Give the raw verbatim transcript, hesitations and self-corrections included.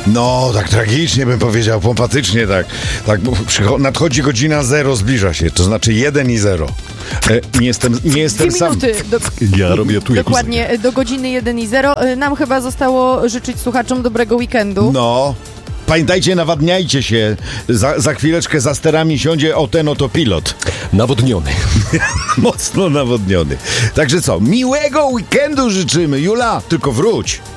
No, tak tragicznie bym powiedział, pompatycznie tak. tak przycho- nadchodzi godzina zero, zbliża się, to znaczy jeden i zero. E, nie jestem, nie jestem Dwie sam. minuty. Do, Ja robię tu dokładnie, do godziny jeden i zero. Nam chyba zostało życzyć słuchaczom dobrego weekendu. No. Pamiętajcie, nawadniajcie się. Za, za chwileczkę za sterami siądzie o ten oto pilot. Nawodniony. Mocno nawodniony. Także co, miłego weekendu życzymy. Jula, tylko wróć.